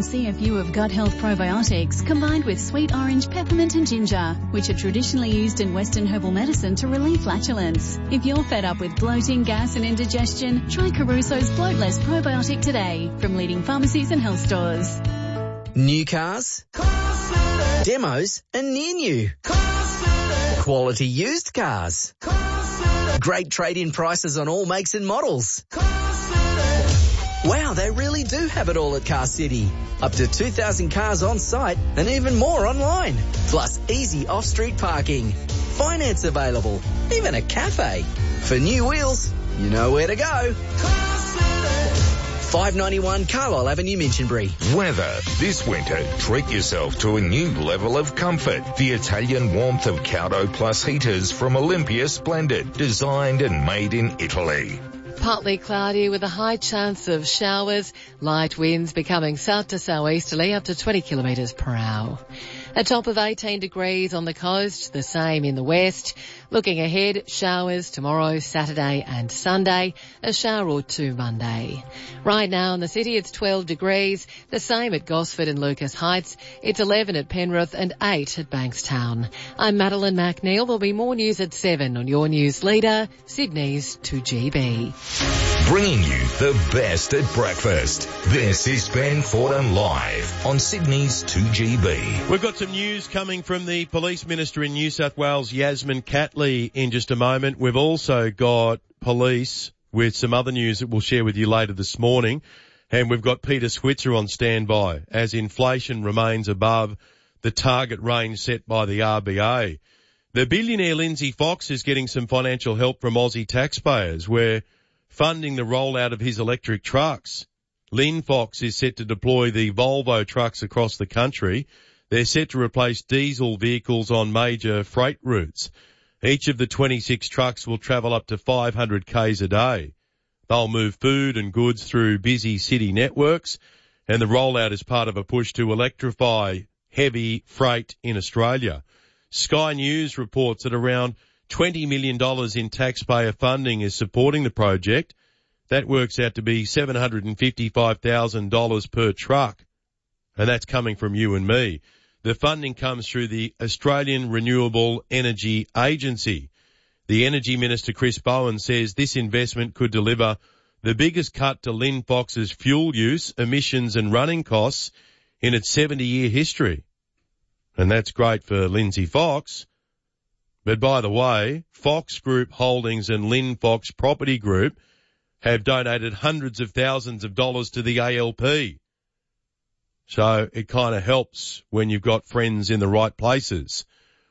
vitamin C of gut health probiotics combined with sweet orange, peppermint and ginger, which are traditionally used in Western herbal medicine to relieve flatulence. If you're fed up with bloating, gas and indigestion, try Caruso's Bloatless Probiotic today from leading pharmacies and health stores. New cars, demos and near new, quality used cars, great trade-in prices on all makes and models. Wow, they really do have it all at Car City. Up to 2,000 cars on site and even more online. Plus easy off-street parking. Finance available. Even a cafe. For new wheels, you know where to go. 591 Carlisle Avenue, Minchinbury. Weather. This winter, treat yourself to a new level of comfort. The Italian warmth of Caudo Plus heaters from Olympia Splendid. Designed and made in Italy. Partly cloudy with a high chance of showers. Light winds becoming south to southeasterly up to 20 kilometres per hour. A top of 18 degrees on the coast, the same in the west. Looking ahead, showers tomorrow, Saturday and Sunday, a shower or two Monday. Right now in the city it's 12 degrees, the same at Gosford and Lucas Heights. It's 11 at Penrith and 8 at Bankstown. I'm Madeline McNeil. There'll be more news at 7 on your news leader, Sydney's 2GB. Bringing you the best at breakfast. This is Ben Fordham Live on Sydney's 2GB. We've got some news coming from the Police Minister in New South Wales, Yasmin Catley, in just a moment. We've also got police with some other news that we'll share with you later this morning. And we've got Peter Switzer on standby as inflation remains above the target range set by the RBA. The billionaire Lindsay Fox is getting some financial help from Aussie taxpayers. We're funding the rollout of his electric trucks. Lynn Fox is set to deploy the Volvo trucks across the country. They're set to replace diesel vehicles on major freight routes. Each of the 26 trucks will travel up to 500 k's a day. They'll move food and goods through busy city networks, and the rollout is part of a push to electrify heavy freight in Australia. Sky News reports that around $20 million in taxpayer funding is supporting the project. That works out to be $755,000 per truck, and that's coming from you and me. The funding comes through the Australian Renewable Energy Agency. The Energy Minister, Chris Bowen, says this investment could deliver the biggest cut to Lynn Fox's fuel use, emissions and running costs in its 70-year history. And that's great for Lindsay Fox. But by the way, Fox Group Holdings and Lynn Fox Property Group have donated hundreds of thousands of dollars to the ALP. So it kind of helps when you've got friends in the right places.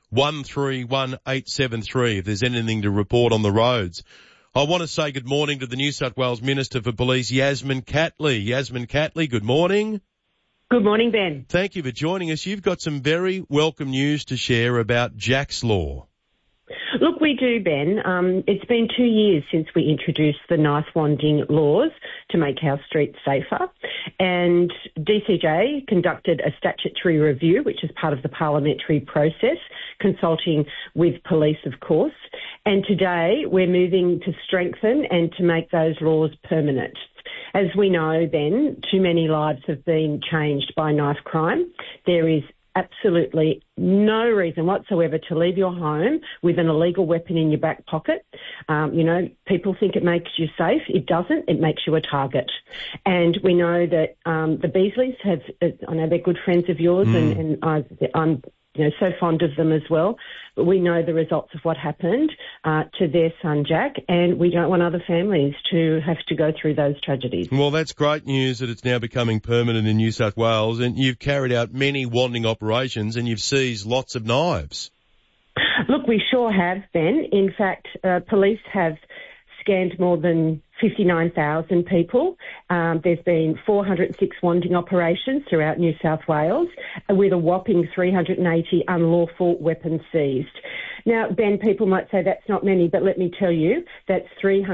131873 if there's anything to report on the roads. I want to say good morning to the New South Wales Minister for Police, Yasmin Catley. Yasmin Catley, good morning. Good morning, Ben. Thank you for joining us. You've got some very welcome news to share about Jack's Law. Look, we do, Ben. It's been 2 years since we introduced the knife wanding laws to make our streets safer. And DCJ conducted a statutory review, which is part of the parliamentary process, consulting with police, of course. And today we're moving to strengthen and to make those laws permanent. As we know, Ben, too many lives have been changed by knife crime. There is absolutely no reason whatsoever to leave your home with an illegal weapon in your back pocket. People think it makes you safe. It doesn't. It makes you a target. And we know that the Beasleys have, I know they're good friends of yours, and I'm so fond of them as well. But we know the results of what happened to their son Jack, and we don't want other families to have to go through those tragedies. Well, that's great news that it's now becoming permanent in New South Wales, and you've carried out many wanding operations and you've seized lots of knives. Look, we sure have, Ben. In fact, police have scanned more than 59,000 people. There's been 406 wanding operations throughout New South Wales, with a whopping 380 unlawful weapons seized. Now, Ben, people might say that's not many, but let me tell you, that's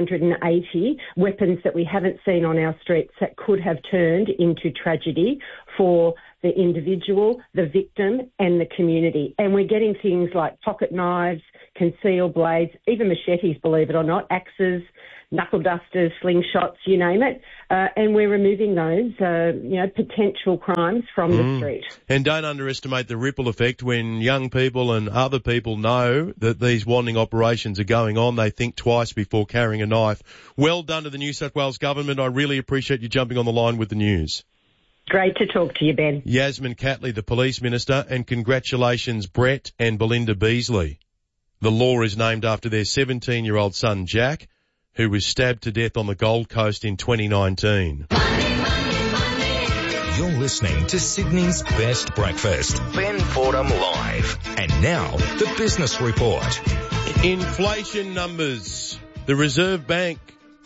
380 weapons that we haven't seen on our streets that could have turned into tragedy for the individual, the victim and the community. And we're getting things like pocket knives, concealed blades, even machetes, believe it or not, axes, knuckle dusters, slingshots, you name it. And we're removing those, potential crimes from the street. And don't underestimate the ripple effect when young people and other people know that these wanding operations are going on. They think twice before carrying a knife. Well done to the New South Wales government. I really appreciate you jumping on the line with the news. Great to talk to you, Ben. Yasmin Catley, the Police Minister, and congratulations, Brett and Belinda Beasley. The law is named after their 17-year-old son, Jack, who was stabbed to death on the Gold Coast in 2019. You're listening to Sydney's Best Breakfast. Ben Fordham Live. And now, the Business Report. Inflation numbers. The Reserve Bank,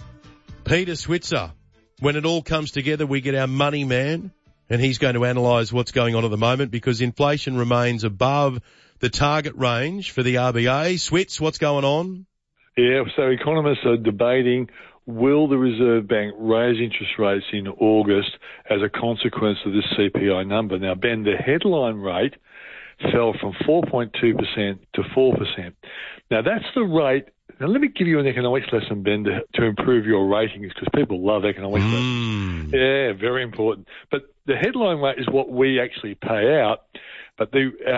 Peter Switzer. When it all comes together, we get our money man, and he's going to analyse what's going on at the moment because inflation remains above the target range for the RBA. Switz, what's going on? Yeah, so economists are debating, will the Reserve Bank raise interest rates in August as a consequence of this CPI number? Now, Ben, the headline rate fell from 4.2% to 4%. Now, that's the rate. Now, let me give you an economics lesson, Ben, to improve your ratings, because people love economics lessons. Yeah, very important. But the headline rate is what we actually pay out, but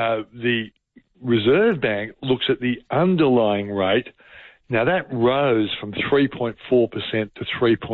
the Reserve Bank looks at the underlying rate. Now, that rose from 3.4% to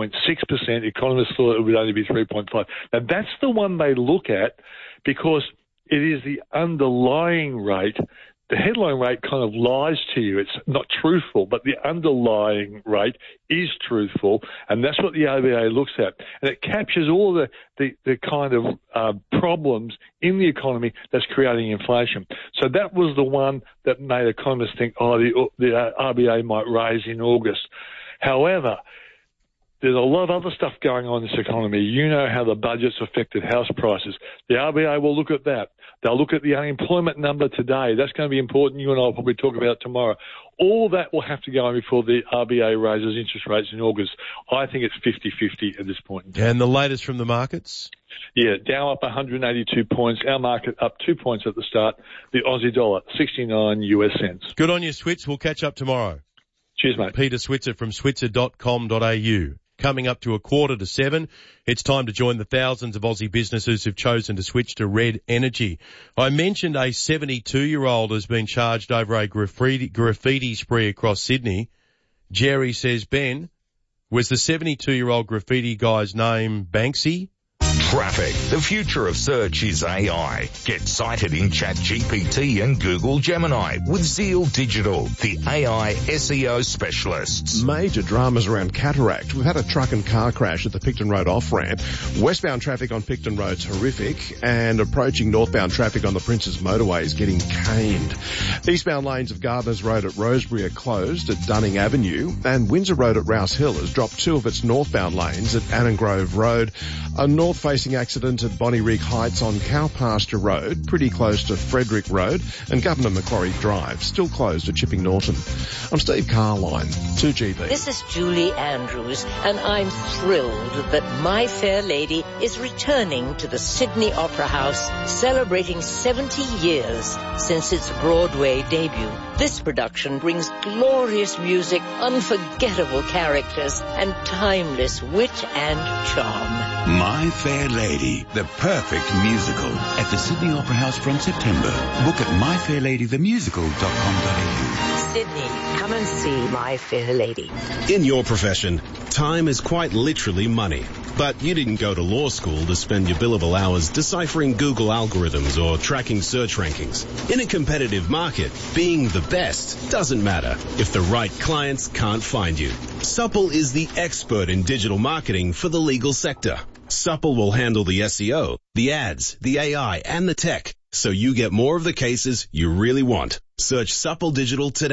3.6%. Economists thought it would only be 3.5%. Now, that's the one they look at because it is the underlying rate. The headline rate kind of lies to you. It's not truthful, but the underlying rate is truthful, and that's what the RBA looks at. And it captures all the kind of problems in the economy that's creating inflation. So that was the one that made economists think, the RBA might raise in August. However, there's a lot of other stuff going on in this economy. You know how the budget's affected house prices. The RBA will look at that. They'll look at the unemployment number today. That's going to be important. You and I will probably talk about it tomorrow. All that will have to go on before the RBA raises interest rates in August. I think it's 50-50 at this point in time. And the latest from the markets? Yeah, Dow up 182 points. Our market up 2 points at the start. The Aussie dollar, 69 US cents. Good on you, Switz. We'll catch up tomorrow. Cheers, mate. Peter Switzer from switzer.com.au. Coming up to 6:45, it's time to join the thousands of Aussie businesses who've chosen to switch to Red Energy. I mentioned a 72-year-old has been charged over a graffiti spree across Sydney. Jerry says, Ben, was the 72-year-old graffiti guy's name Banksy? Traffic. The future of search is AI. Get cited in ChatGPT and Google Gemini with Zeal Digital, the AI SEO specialists. Major dramas around Cataract. We've had a truck and car crash at the Picton Road off-ramp. Westbound traffic on Picton Road's horrific, and approaching northbound traffic on the Princes Motorway is getting caned. Eastbound lanes of Gardners Road at Rosebery are closed at Dunning Avenue, and Windsor Road at Rouse Hill has dropped two of its northbound lanes at Annan Grove Road. A north-facing accident at Bonnyrigg Heights on Cowpasture Road, pretty close to Frederick Road, and Governor Macquarie Drive, still closed at Chipping Norton. I'm Steve Carline, 2GB. This is Julie Andrews, and I'm thrilled that My Fair Lady is returning to the Sydney Opera House, celebrating 70 years since its Broadway debut. This production brings glorious music, unforgettable characters, and timeless wit and charm. My Fair Lady, the perfect musical, at the Sydney Opera House from September. Book at myfairladythemusical.com.au. Sydney, come and see My Fair Lady. In your profession, time is quite literally money. But you didn't go to law school to spend your billable hours deciphering Google algorithms or tracking search rankings. In a competitive market, being the best doesn't matter if the right clients can't find you. Supple is the expert in digital marketing for the legal sector. Supple will handle the SEO, the ads, the AI, and the tech, so you get more of the cases you really want. Search Supple Digital today.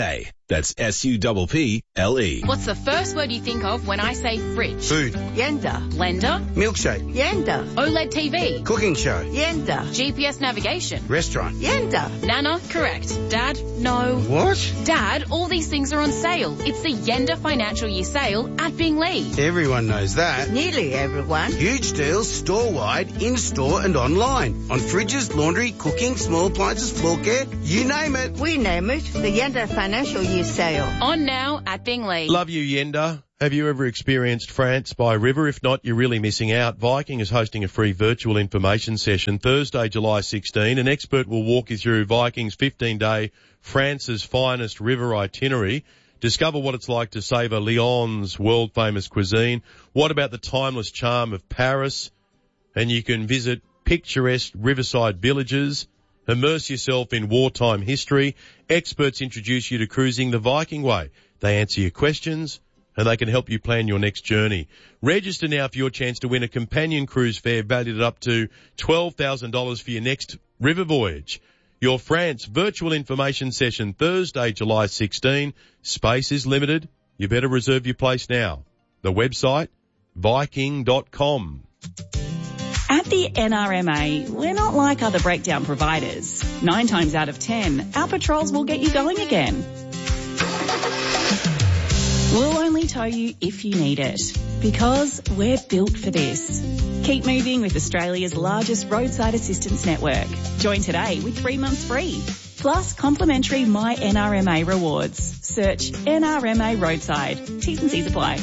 That's SUPPLE. What's the first word you think of when I say fridge? Food. Yenda. Blender. Milkshake. Yenda. OLED TV. Cooking show. Yenda. GPS navigation. Restaurant. Yenda. Nana, correct. Dad, no. What? Dad, all these things are on sale. It's the Yenda Financial Year Sale at Binglee. Everyone knows that. Nearly everyone. Huge deals store-wide, in-store and online. On fridges, laundry, cooking, small appliances, floor care, you name it. We name it the Yenda Financial Year Sale. On now at Binglee. Love you, Yenda. Have you ever experienced France by river? If not, you're really missing out. Viking is hosting a free virtual information session Thursday, July 16. An expert will walk you through Viking's 15-day France's finest river itinerary. Discover what it's like to savour Lyon's world-famous cuisine. What about the timeless charm of Paris? And you can visit picturesque riverside villages. Immerse yourself in wartime history. Experts introduce you to cruising the Viking way. They answer your questions and they can help you plan your next journey. Register now for your chance to win a companion cruise fare valued at up to $12,000 for your next river voyage. Your France virtual information session Thursday, July 16. Space is limited. You better reserve your place now. The website, Viking.com. At the NRMA, we're not like other breakdown providers. 9 times out of 10, our patrols will get you going again. We'll only tow you if you need it, because we're built for this. Keep moving with Australia's largest roadside assistance network. Join today with 3 months free. Plus complimentary My NRMA rewards. Search NRMA Roadside. T's and C's apply.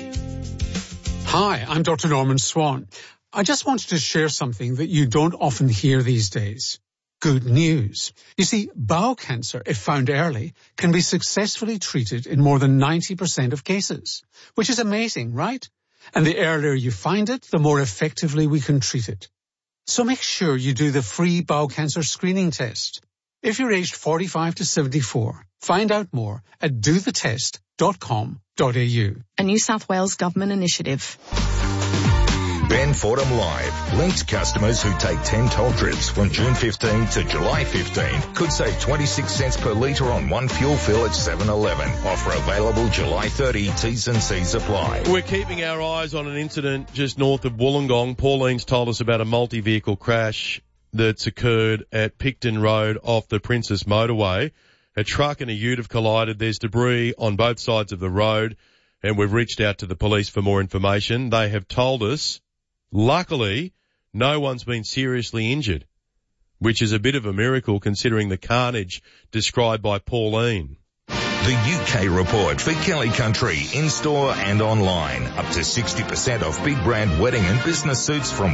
Hi, I'm Dr. Norman Swan. I just wanted to share something that you don't often hear these days. Good news. You see, bowel cancer, if found early, can be successfully treated in more than 90% of cases, which is amazing, right? And the earlier you find it, the more effectively we can treat it. So make sure you do the free bowel cancer screening test. If you're aged 45 to 74, find out more at dothetest.com.au. A New South Wales government initiative. Ben Fordham Live. Linked customers who take 10 toll trips from June 15 to July 15 could save 26 cents per litre on one fuel fill at 7-Eleven. Offer available July 30. T's and C's apply. We're keeping our eyes on an incident just north of Wollongong. Pauline's told us about a multi-vehicle crash that's occurred at Picton Road off the Princess Motorway. A truck and a ute have collided. There's debris on both sides of the road, and we've reached out to the police for more information. They have told us, luckily, no one's been seriously injured, which is a bit of a miracle considering the carnage described by Pauline. The UK report for Kelly Country, in-store and online. Up to 60% off big brand wedding and business suits from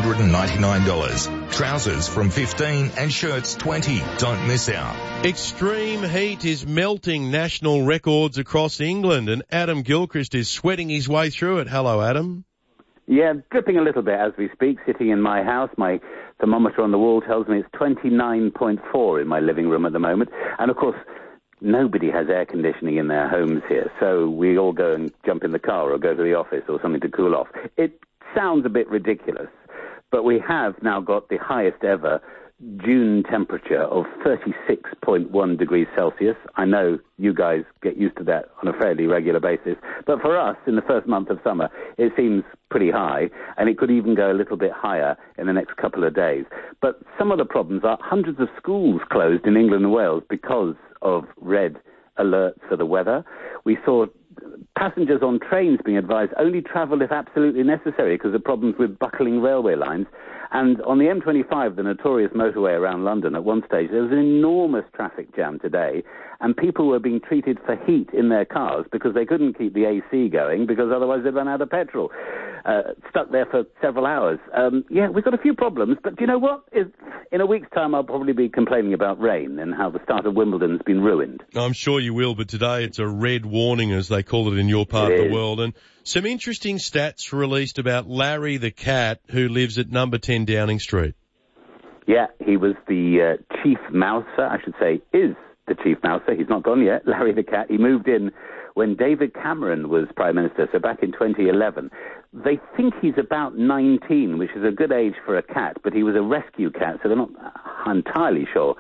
$199. Trousers from $15 and shirts $20. Don't miss out. Extreme heat is melting national records across England, and Adam Gilchrist is sweating his way through it. Hello, Adam. Yeah, dripping a little bit as we speak, sitting in my house. My thermometer on the wall tells me it's 29.4 in my living room at the moment. And, of course, nobody has air conditioning in their homes here, so we all go and jump in the car or go to the office or something to cool off. It sounds a bit ridiculous, but we have now got the highest ever June temperature of 36.1 degrees Celsius. I know you guys get used to that on a fairly regular basis, but for us, in the first month of summer, it seems pretty high, and it could even go a little bit higher in the next couple of days. But some of the problems are hundreds of schools closed in England and Wales because of red alerts for the weather. We saw passengers on trains being advised only travel if absolutely necessary because of problems with buckling railway lines. And on the M25, the notorious motorway around London, at one stage, there was an enormous traffic jam today, and people were being treated for heat in their cars because they couldn't keep the AC going because otherwise they'd run out of petrol. Stuck there for several hours. Yeah, we've got a few problems, but do you know what? In a week's time, I'll probably be complaining about rain and how the start of Wimbledon's been ruined. I'm sure you will, but today it's a red warning, as they call it in your part of the world. And some interesting stats released about Larry the cat, who lives at number 10 Downing Street. Yeah, he was the chief mouser, I should say, is the chief mouser. He's not gone yet, Larry the cat. He moved in when David Cameron was Prime Minister, so back in 2011. They think he's about 19, which is a good age for a cat, but he was a rescue cat, so they're not entirely sure.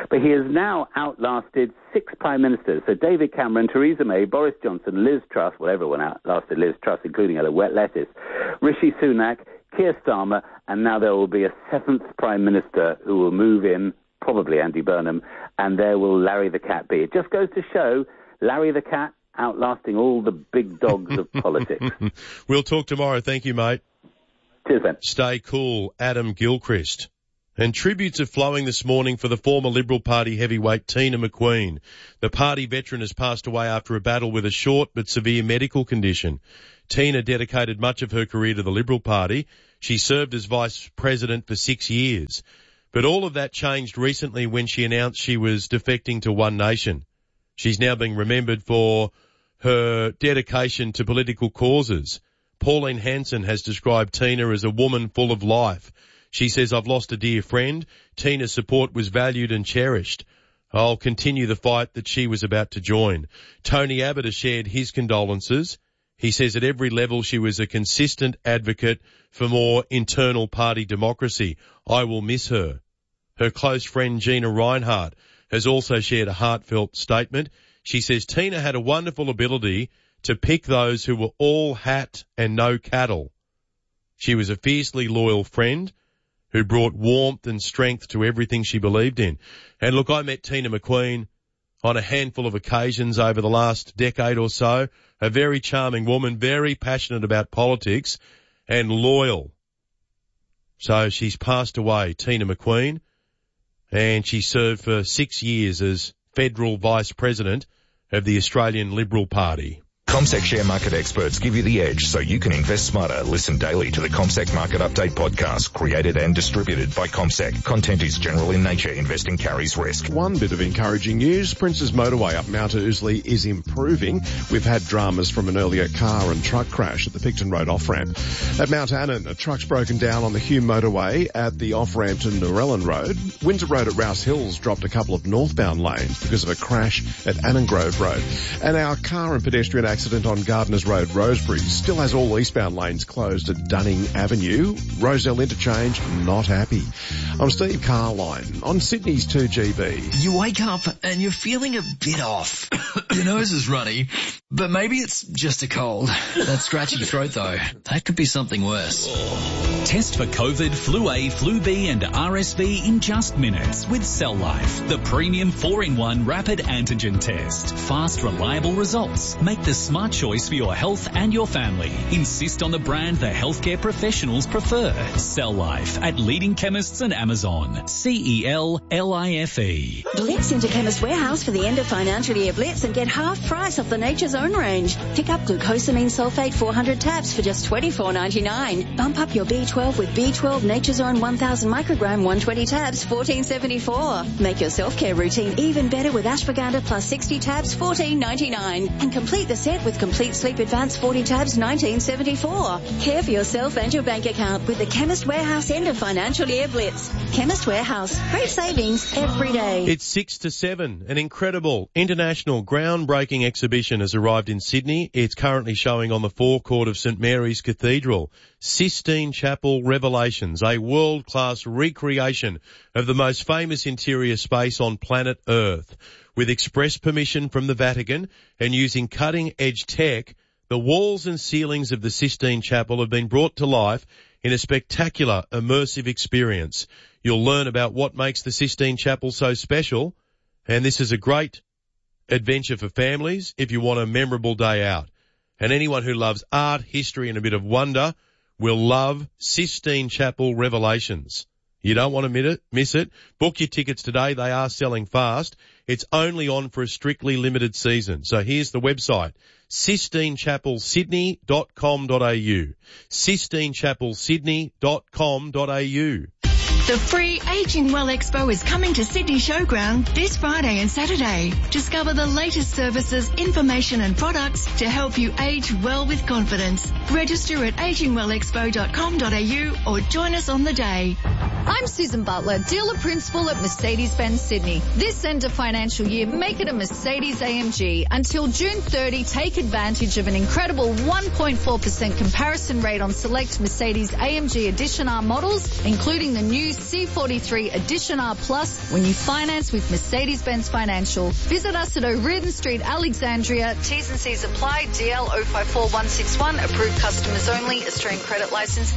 But he has now outlasted 6 prime ministers. So David Cameron, Theresa May, Boris Johnson, Liz Truss, well, everyone outlasted Liz Truss, including her wet lettuce, Rishi Sunak, Keir Starmer, and now there will be a 7th prime minister who will move in, probably Andy Burnham, and there will Larry the Cat be. It just goes to show Larry the Cat outlasting all the big dogs of politics. We'll talk tomorrow. Thank you, mate. Cheers, Ben. Stay cool, Adam Gilchrist. And tributes are flowing this morning for the former Liberal Party heavyweight Tina McQueen. The party veteran has passed away after a battle with a short but severe medical condition. Tina dedicated much of her career to the Liberal Party. She served as vice president for 6 years. But all of that changed recently when she announced she was defecting to One Nation. She's now being remembered for her dedication to political causes. Pauline Hanson has described Tina as a woman full of life. She says, I've lost a dear friend. Tina's support was valued and cherished. I'll continue the fight that she was about to join. Tony Abbott has shared his condolences. He says at every level she was a consistent advocate for more internal party democracy. I will miss her. Her close friend Gina Reinhardt has also shared a heartfelt statement. She says Tina had a wonderful ability to pick those who were all hat and no cattle. She was a fiercely loyal friend who brought warmth and strength to everything she believed in. And look, I met Tina McQueen on a handful of occasions over the last decade or so. A very charming woman, very passionate about politics and loyal. So she's passed away, Tina McQueen, and she served for 6 years as federal vice president of the Australian Liberal Party. CommSec share market experts give you the edge so you can invest smarter. Listen daily to the CommSec Market Update podcast, created and distributed by CommSec. Content is general in nature. Investing carries risk. One bit of encouraging news. Prince's Motorway up Mount Ousley is improving. We've had dramas from an earlier car and truck crash at the Picton Road off-ramp. At Mount Annan, a truck's broken down on the Hume Motorway at the off-ramp to Narellan Road. Windsor Road at Rouse Hills dropped a couple of northbound lanes because of a crash at Annan Grove Road. And our car and pedestrian accident on Gardeners Road, Rosebery, still has all eastbound lanes closed at Dunning Avenue. Rozelle Interchange, not happy. I'm Steve Carline on Sydney's 2GB. You wake up and you're feeling a bit off. Your nose is runny, but maybe it's just a cold. That scratchy throat though, that could be something worse. Test for COVID, Flu A, Flu B and RSV in just minutes with Cell Life, the premium 4-in-1 rapid antigen test. Fast, reliable results. Make the smart choice for your health and your family. Insist on the brand the healthcare professionals prefer. Cell Life at leading chemists and Amazon. CELLIFE. Blitz into Chemist Warehouse for the end of financial year Blitz and get half price off the Nature's Own range. Pick up glucosamine sulfate 400 tabs for just $24.99. Bump up your B12 with B12 Nature's Own 1000 microgram 120 tabs, $14.74. Make your self-care routine even better with ashwagandha plus 60 tabs, $14.99. And complete the set with Complete Sleep Advance 40 tabs, $19.74. Care for yourself and your bank account with the Chemist Warehouse end of financial year Blitz. Chemist Warehouse. Great savings every day. It's 6 to 7. An incredible international groundbreaking exhibition has arrived in Sydney. It's currently showing on the forecourt of St Mary's Cathedral. Sistine Chapel Revelations, a world-class recreation of the most famous interior space on planet Earth. With express permission from the Vatican and using cutting-edge tech, the walls and ceilings of the Sistine Chapel have been brought to life in a spectacular, immersive experience. You'll learn about what makes the Sistine Chapel so special, and this is a great adventure for families if you want a memorable day out. And anyone who loves art, history, and a bit of wonder will love Sistine Chapel Revelations. You don't want to miss it. Book your tickets today. They are selling fast. It's only on for a strictly limited season. So here's the website, SistineChapelSydney.com.au. SistineChapelSydney.com.au. The free Ageing Well Expo is coming to Sydney Showground this Friday and Saturday. Discover the latest services, information and products to help you age well with confidence. Register at agingwellexpo.com.au or join us on the day. I'm Susan Butler, dealer principal at Mercedes-Benz Sydney. This end of financial year, make it a Mercedes AMG. Until June 30, take advantage of an incredible 1.4% comparison rate on select Mercedes AMG Edition R models, including the new C43 Edition R Plus when you finance with Mercedes-Benz Financial. Visit us at O'Riordan Street, Alexandria. T's and C's apply. DL 054161. Approved customers only. Australian credit license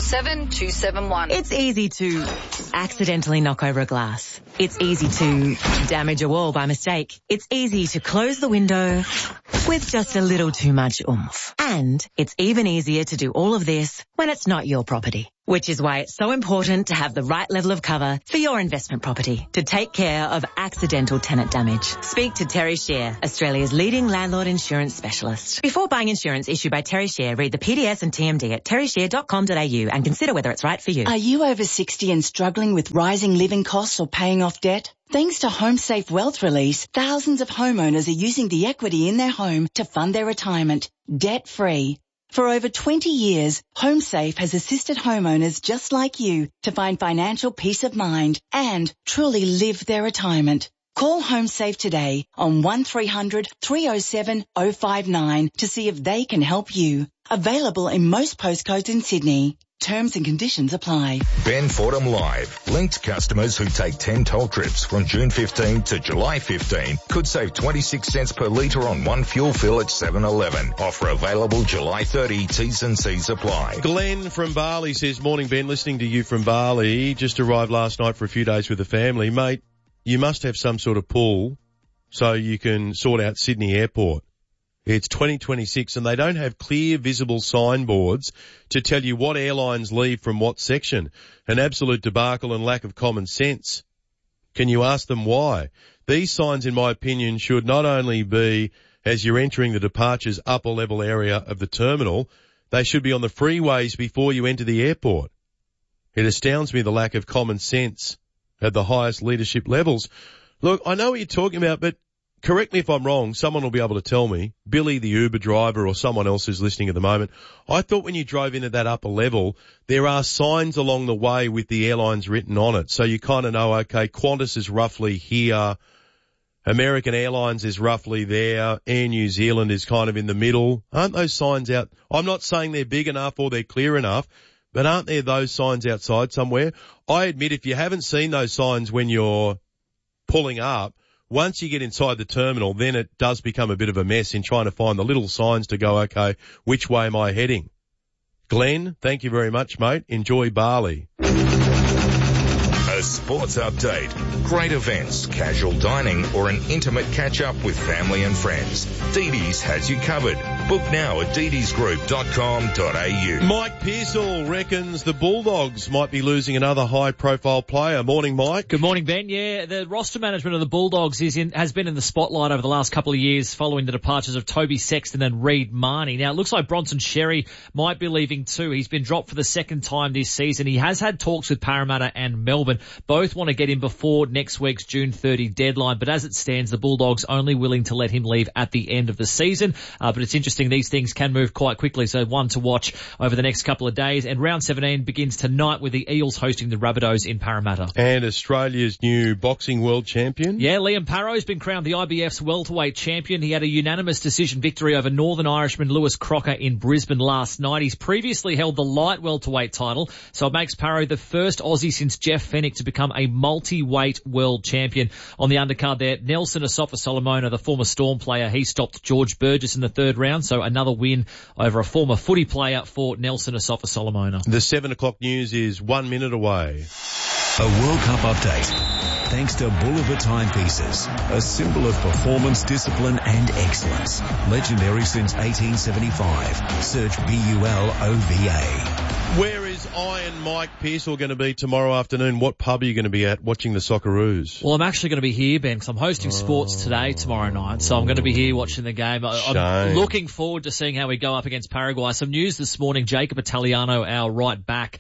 247271. It's easy to accidentally knock over a glass. It's easy to damage a wall by mistake. It's easy to close the window with just a little too much oomph. And it's even easier to do all of this when it's not your property. Which is why it's so important to have the right level of cover for your investment property to take care of accidental tenant damage. Speak to Terry Shear, Australia's leading landlord insurance specialist. Before buying insurance issued by Terry Shear, read the PDS and TMD at terryshear.com.au and consider whether it's right for you. Are you over 60 and struggling with rising living costs or paying off debt? Thanks to HomeSafe Wealth Release, thousands of homeowners are using the equity in their home to fund their retirement, debt-free. For over 20 years, HomeSafe has assisted homeowners just like you to find financial peace of mind and truly live their retirement. Call HomeSafe today on 1300 307 059 to see if they can help you. Available in most postcodes in Sydney. Terms and conditions apply. Ben Fordham Live. Linked customers who take 10 toll trips from June 15 to July 15 could save 26 cents per litre on one fuel fill at 7-Eleven. Offer available July 30. T's and C's apply. Glenn from Bali says, morning Ben, listening to you from Bali. Just arrived last night for a few days with the family. Mate, you must have some sort of pull so you can sort out Sydney Airport. It's 2026 and they don't have clear visible signboards to tell you what airlines leave from what section. An absolute debacle and lack of common sense. Can you ask them why? These signs, in my opinion, should not only be as you're entering the departures upper level area of the terminal, they should be on the freeways before you enter the airport. It astounds me the lack of common sense at the highest leadership levels. Look, I know what you're talking about, but correct me if I'm wrong, someone will be able to tell me, Billy the Uber driver or someone else who's listening at the moment. I thought when you drove into that upper level, there are signs along the way with the airlines written on it. So you kind of know, okay, Qantas is roughly here, American Airlines is roughly there, Air New Zealand is kind of in the middle. Aren't those signs out? I'm not saying they're big enough or they're clear enough, but aren't there those signs outside somewhere? I admit if you haven't seen those signs when you're pulling up, once you get inside the terminal, then it does become a bit of a mess in trying to find the little signs to go, okay, which way am I heading? Glenn, thank you very much, mate. Enjoy Bali. A sports update, great events, casual dining, or an intimate catch-up with family and friends. Didi's has you covered. Book now at didisgroup.com.au. Mike Pearsall reckons the Bulldogs might be losing another high-profile player. Morning, Mike. Good morning, Ben. Yeah, the roster management of the Bulldogs has been in the spotlight over the last couple of years following the departures of Toby Sexton and Reid Marnie. Now, it looks like Bronson Xerri might be leaving too. He's been dropped for the second time this season. He has had talks with Parramatta and Melbourne. Both want to get him before next week's June 30 deadline, but as it stands, the Bulldogs only willing to let him leave at the end of the season. But it's interesting, these things can move quite quickly, so one to watch over the next couple of days. And round 17 begins tonight with the Eels hosting the Rabbitohs in Parramatta. And Australia's new boxing world champion? Yeah, Liam Parrow's been crowned the IBF's welterweight champion. He had a unanimous decision victory over Northern Irishman Lewis Crocker in Brisbane last night. He's previously held the light welterweight title, so it makes Parrow the first Aussie since Jeff Fennick to become a multi-weight world champion. On the undercard there, Nelson Asafa-Solomona, the former Storm player, he stopped George Burgess in the third round, so another win over a former footy player for Nelson Asafa-Solomona. The 7 o'clock news is 1 minute away. A World Cup update. Thanks to Bulova Timepieces, a symbol of performance, discipline and excellence. Legendary since 1875. Search BULOVA. Where is Iron Mike Pearsall going to be tomorrow afternoon? What pub are you going to be at watching the Socceroos? Well, I'm actually going to be here, Ben, because I'm hosting Sports Today tomorrow night, so I'm going to be here watching the game. I'm looking forward to seeing how we go up against Paraguay. Some news this morning, Jacob Italiano, our right back,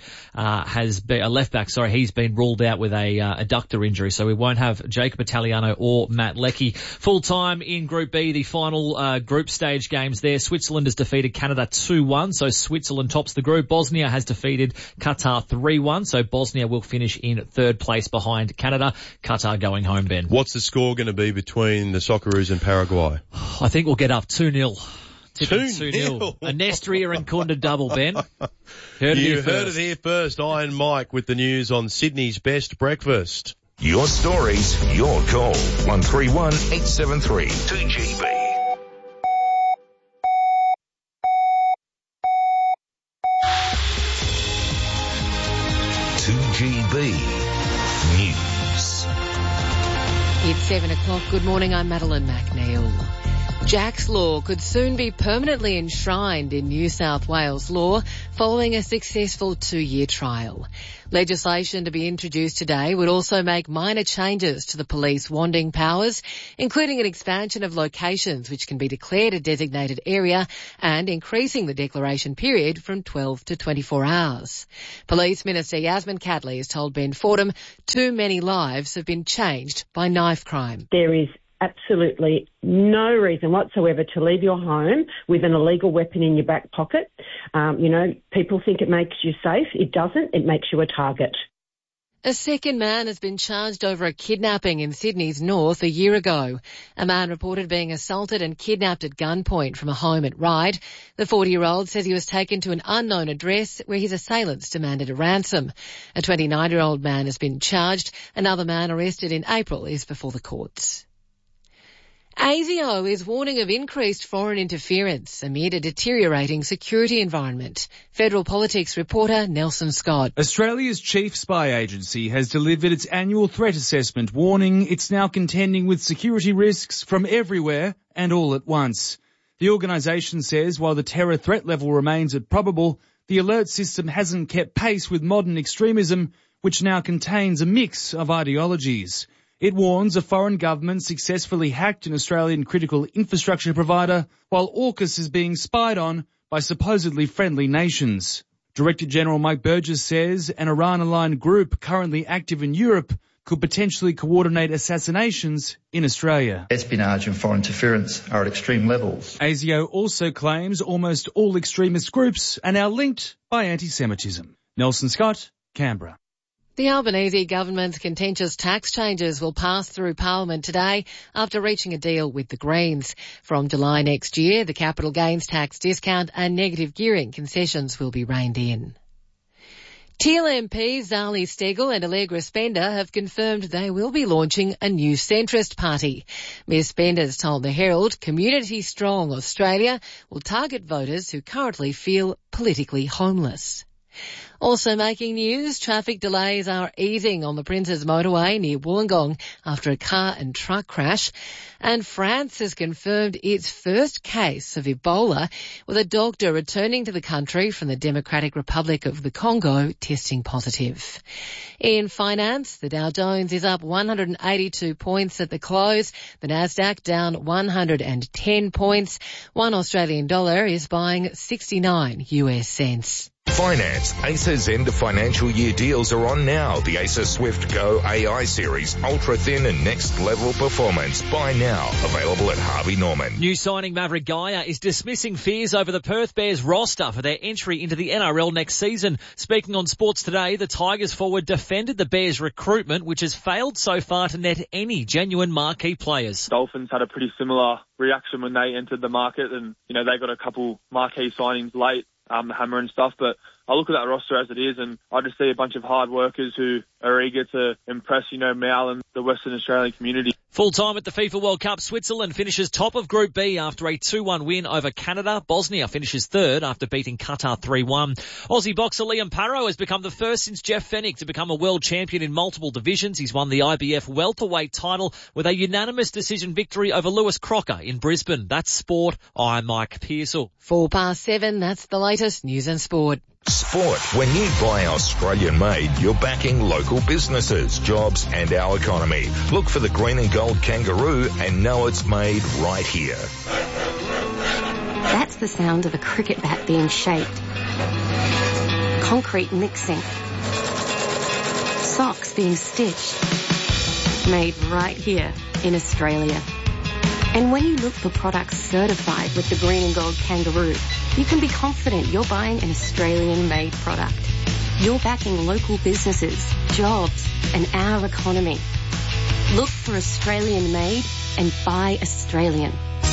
left back, he's been ruled out with a adductor injury, so we won't have Jacob Italiano or Matt Leckie. Full time in Group B, the final group stage games there. Switzerland has defeated Canada 2-1, so Switzerland tops the group. Bosnia has defeated Qatar 3-1, so Bosnia will finish in third place behind Canada. Qatar going home, Ben. What's the score going to be between the Socceroos and Paraguay? I think we'll get up 2-0. Tipping 2-0. Anestria and Kunda double, Ben. Heard it here first. Iron Mike with the news on Sydney's best breakfast. Your stories, your call. 131 873 2GB. News. It's 7 o'clock. Good morning. I'm Madeline McNeil. Jack's Law could soon be permanently enshrined in New South Wales law following a successful 2-year trial. Legislation to be introduced today would also make minor changes to the police wanding powers, including an expansion of locations which can be declared a designated area and increasing the declaration period from 12 to 24 hours. Police Minister Yasmin Catley has told Ben Fordham too many lives have been changed by knife crime. There is absolutely no reason whatsoever to leave your home with an illegal weapon in your back pocket. People think it makes you safe. It doesn't. It makes you a target. A second man has been charged over a kidnapping in Sydney's north a year ago. A man reported being assaulted and kidnapped at gunpoint from a home at Ryde. The 40-year-old says he was taken to an unknown address where his assailants demanded a ransom. A 29-year-old man has been charged. Another man arrested in April is before the courts. ASIO is warning of increased foreign interference amid a deteriorating security environment. Federal Politics reporter Nelson Scott. Australia's chief spy agency has delivered its annual threat assessment, warning it's now contending with security risks from everywhere and all at once. The organisation says while the terror threat level remains at probable, the alert system hasn't kept pace with modern extremism, which now contains a mix of ideologies. It warns a foreign government successfully hacked an Australian critical infrastructure provider, while AUKUS is being spied on by supposedly friendly nations. Director General Mike Burgess says an Iran-aligned group currently active in Europe could potentially coordinate assassinations in Australia. Espionage and foreign interference are at extreme levels. ASIO also claims almost all extremist groups are now linked by anti-Semitism. Nelson Scott, Canberra. The Albanese government's contentious tax changes will pass through Parliament today after reaching a deal with the Greens. From July next year, the capital gains tax discount and negative gearing concessions will be reined in. Teal MPs Zali Steggall and Allegra Spender have confirmed they will be launching a new centrist party. Ms Spender's told the Herald Community Strong Australia will target voters who currently feel politically homeless. Also making news, traffic delays are easing on the Princes Motorway near Wollongong after a car and truck crash. And France has confirmed its first case of Ebola, with a doctor returning to the country from the Democratic Republic of the Congo testing positive. In finance, the Dow Jones is up 182 points at the close. The Nasdaq down 110 points. $1 Australian dollar is buying 69 US cents. Finance. Acer's end of financial year deals are on now. The Acer Swift Go AI series, ultra thin and next level performance. Buy now. Available at Harvey Norman. New signing Maverick Gaia is dismissing fears over the Perth Bears roster for their entry into the NRL next season. Speaking on Sports Today, the Tigers forward defended the Bears recruitment, which has failed so far to net any genuine marquee players. Dolphins had a pretty similar reaction when they entered the market, and they got a couple marquee signings late. The hammer and stuff, but I look at that roster as it is and I just see a bunch of hard workers who are eager to impress, Mal and the Western Australian community. Full time at the FIFA World Cup, Switzerland finishes top of Group B after a 2-1 win over Canada. Bosnia finishes third after beating Qatar 3-1. Aussie boxer Liam Parrow has become the first since Jeff Fennick to become a world champion in multiple divisions. He's won the IBF welterweight title with a unanimous decision victory over Lewis Crocker in Brisbane. That's sport. I'm Mike Pearsall. 7:04, that's the latest news and sport. Sport. When you buy Australian made, you're backing local businesses, jobs and our economy. Look for the green and gold kangaroo and know it's made right here. That's the sound of a cricket bat being shaped. Concrete mixing. Socks being stitched. Made right here in Australia. And when you look for products certified with the green and gold kangaroo, you can be confident you're buying an Australian-made product. You're backing local businesses, jobs, and our economy. Look for Australian-made and buy Australian.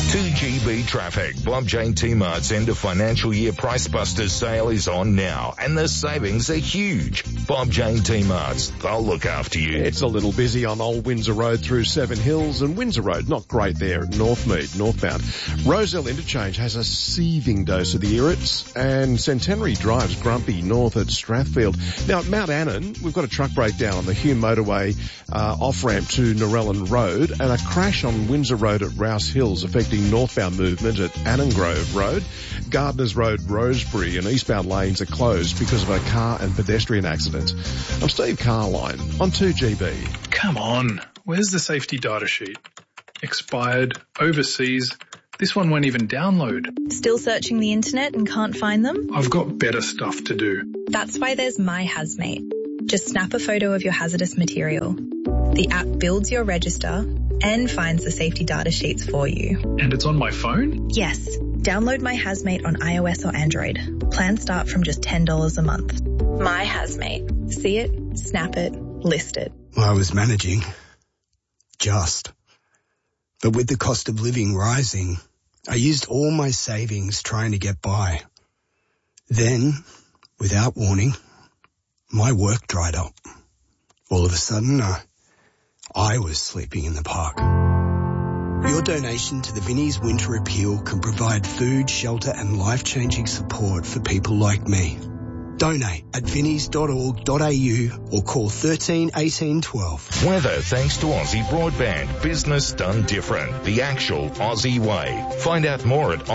2GB Traffic. Bob Jane T-Mart's end of financial year Price Busters sale is on now, and the savings are huge. Bob Jane T-Mart's, they'll look after you. It's a little busy on Old Windsor Road through Seven Hills, and Windsor Road, not great there at Northmead, northbound. Roselle Interchange has a seething dose of the irrits, and Centenary Drive's grumpy north at Strathfield. Now at Mount Annan, we've got a truck breakdown on the Hume Motorway off-ramp to Norellan Road, and a crash on Windsor Road at Rouse Hills affecting northbound movement at Annangrove Road. Gardners Road, Rosebery and eastbound lanes are closed because of a car and pedestrian accident. I'm Steve Carline on 2GB. Come on, where's the safety data sheet? Expired, overseas. This one won't even download. Still searching the internet and can't find them? I've got better stuff to do. That's why there's My Hazmate. Just snap a photo of your hazardous material. The app builds your register and finds the safety data sheets for you. And it's on my phone? Yes. Download My Hazmate on iOS or Android. Plans start from just $10 a month. My Hazmate. See it, snap it, list it. I was managing. Just. But with the cost of living rising, I used all my savings trying to get by. Then, without warning, my work dried up. All of a sudden, I was sleeping in the park. Your donation to the Vinnie's Winter Appeal can provide food, shelter and life-changing support for people like me. Donate at vinnies.org.au or call 13 18 12. Weather thanks to Aussie Broadband. Business done different. The actual Aussie way. Find out more at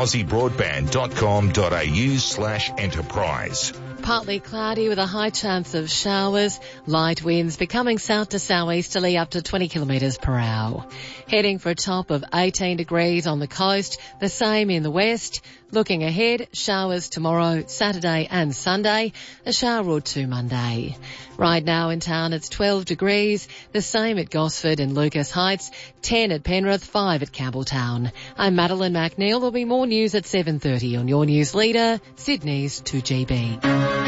aussiebroadband.com.au/enterprise. Partly cloudy with a high chance of showers. Light winds becoming south to southeasterly up to 20 kilometres per hour. Heading for a top of 18 degrees on the coast. The same in the west. Looking ahead, showers tomorrow, Saturday and Sunday. A shower or two Monday. Right now in town it's 12 degrees. The same at Gosford and Lucas Heights. 10 at Penrith, 5 at Campbelltown. I'm Madeline McNeil. There'll be more news at 7:30 on your news leader, Sydney's 2GB.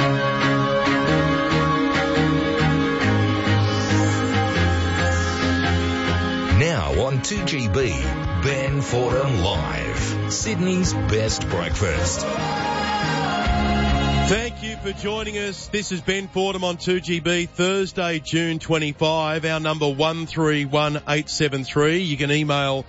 Now on 2GB, Ben Fordham Live, Sydney's best breakfast. Thank you for joining us. This is Ben Fordham on 2GB, Thursday, June 25. Our number 131873. You can email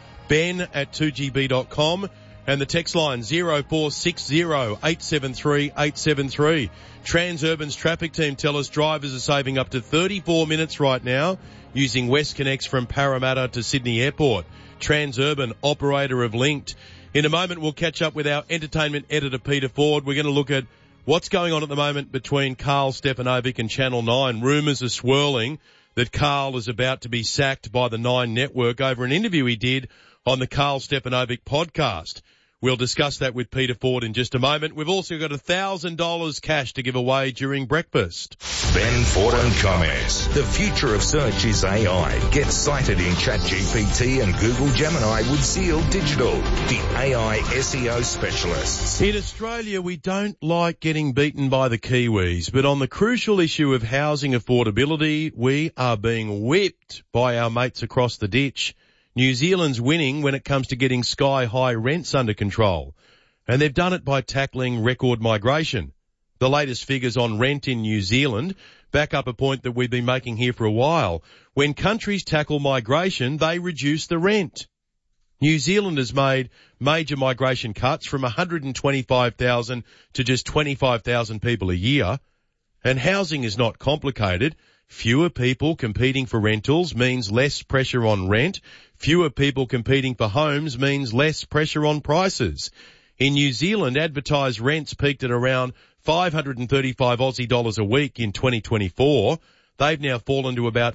ben@2gb.com and the text line 0460 873 873. Transurban's traffic team tell us drivers are saving up to 34 minutes right now using WestConnex from Parramatta to Sydney Airport. Transurban, operator of Linked. In a moment, we'll catch up with our entertainment editor, Peter Ford. We're going to look at what's going on at the moment between Carl Stefanovic and Channel 9. Rumours are swirling that Carl is about to be sacked by the Nine Network over an interview he did on the Carl Stefanovic podcast. We'll discuss that with Peter Ford in just a moment. We've also got $1,000 cash to give away during breakfast. Ben Fordham comments. The future of search is AI. Get cited in ChatGPT and Google Gemini with Zeal Digital, the AI SEO specialists. In Australia, we don't like getting beaten by the Kiwis, but on the crucial issue of housing affordability, we are being whipped by our mates across the ditch. New Zealand's winning when it comes to getting sky-high rents under control, and they've done it by tackling record migration. The latest figures on rent in New Zealand back up a point that we've been making here for a while. When countries tackle migration, they reduce the rent. New Zealand has made major migration cuts from 125,000 to just 25,000 people a year, and housing is not complicated. Fewer people competing for rentals means less pressure on rent. Fewer people competing for homes means less pressure on prices. In New Zealand, advertised rents peaked at around 535 Aussie dollars a week in 2024. They've now fallen to about